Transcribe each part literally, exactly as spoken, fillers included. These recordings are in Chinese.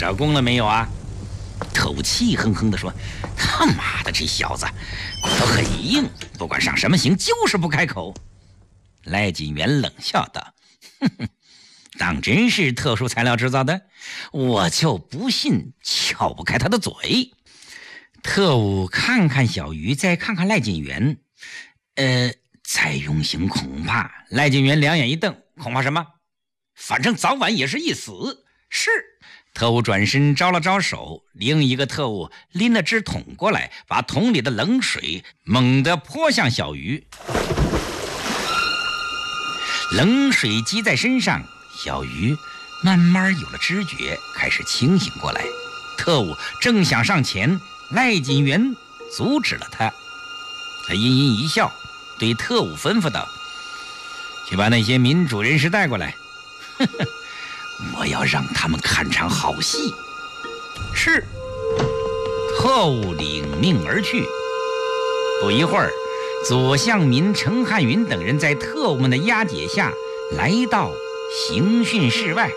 招供了没有啊？特务气哼哼地说：“他妈的，这小子骨头很硬，不管上什么刑，就是不开口。”赖锦元冷笑道：“哼哼，当真是特殊材料制造的？我就不信撬不开他的嘴。”特务看看小鱼，再看看赖锦元，呃，再用刑恐怕……赖锦元两眼一瞪：“恐怕什么？反正早晚也是一死。”是。特务转身招了招手，另一个特务拎了只桶过来，把桶里的冷水猛地泼向小鱼。冷水击在身上，小鱼慢慢有了知觉，开始清醒过来。特务正想上前，赖锦元阻止了他。他阴阴一笑，对特务吩咐道：“去把那些民主人士带过来。”呵呵，我要让他们看场好戏。是。特务领命而去。不一会儿，左相民、程汉云等人在特务们的押解下来到刑讯室外。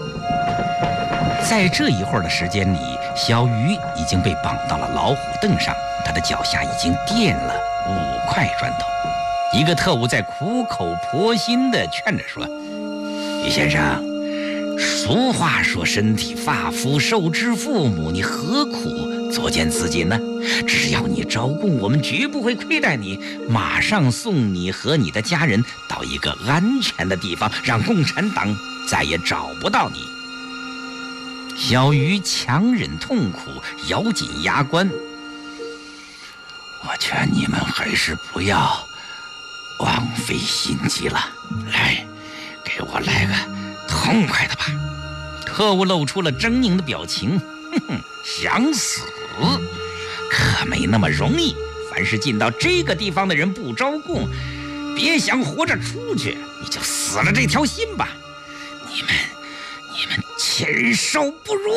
在这一会儿的时间里，小鱼已经被绑到了老虎凳上，他的脚下已经垫了五块砖头。一个特务在苦口婆心地劝着说：“于先生，俗话说身体发肤受之父母，你何苦作践自己呢？只要你招供，我们绝不会亏待你，马上送你和你的家人到一个安全的地方，让共产党再也找不到你。”小鱼强忍痛苦，咬紧牙关：“我劝你们还是不要枉费心机了，来，给我来个痛快的吧。”特务露出了狰狞的表情：“哼哼，想死？可没那么容易。凡是进到这个地方的人不招供，别想活着出去，你就死了这条心吧。你们，你们禽兽不如！”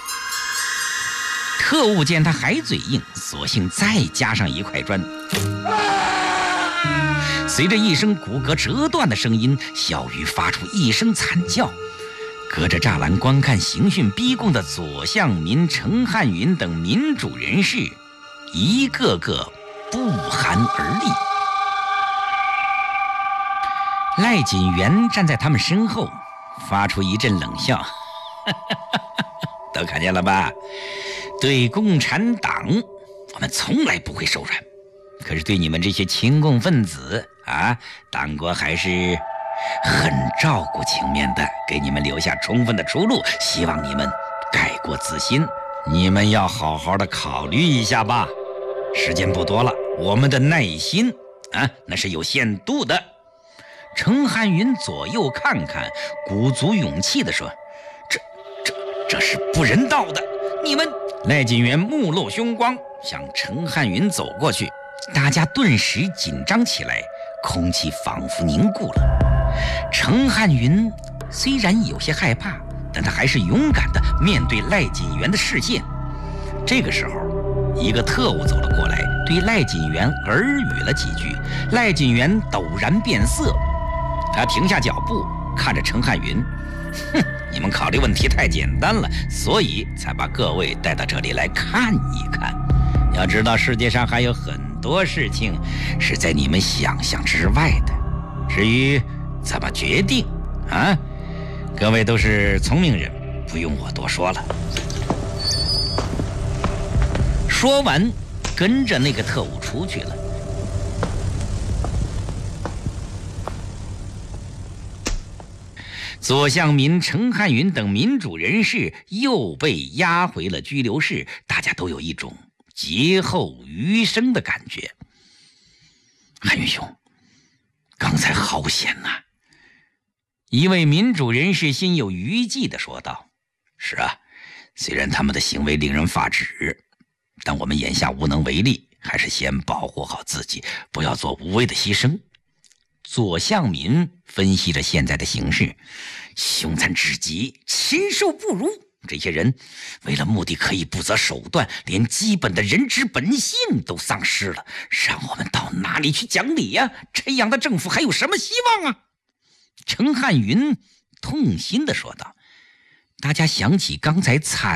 特务见他还嘴硬，索性再加上一块砖。随着一声骨骼折断的声音，小鱼发出一声惨叫。隔着栅栏观看刑讯逼供的左相民、程汉云等民主人士，一个个不寒而栗。赖锦元站在他们身后，发出一阵冷笑：“都看见了吧？对共产党，我们从来不会手软。可是对你们这些亲共分子啊，党国还是很照顾情面的，给你们留下充分的出路，希望你们改过自新。你们要好好的考虑一下吧。时间不多了，我们的耐心啊，那是有限度的。”程汉云左右看看，鼓足勇气地说：“这、这、这是不人道的！你们……”赖锦元目露凶光，向程汉云走过去，大家顿时紧张起来，空气仿佛凝固了。程汉云虽然有些害怕，但他还是勇敢地面对赖锦元的视线。这个时候，一个特务走了过来，对赖锦元耳语了几句。赖锦元陡然变色，他停下脚步，看着程汉云：“哼，你们考虑问题太简单了，所以才把各位带到这里来看一看。要知道，世界上还有很多事情是在你们想象之外的。至于怎么决定啊，各位都是聪明人，不用我多说了。”说完，跟着那个特务出去了。左相民、程汉云等民主人士又被押回了拘留室，大家都有一种劫后余生的感觉。汉云兄，刚才好险呐！一位民主人士心有余悸地说道：“是啊，虽然他们的行为令人发指，但我们眼下无能为力，还是先保护好自己，不要做无谓的牺牲。”左相民分析着现在的形势，凶残至极，禽兽不如。这些人为了目的可以不择手段，连基本的人之本性都丧失了，让我们到哪里去讲理呀？这样的政府还有什么希望啊？程汉云痛心地说道。大家想起刚才惨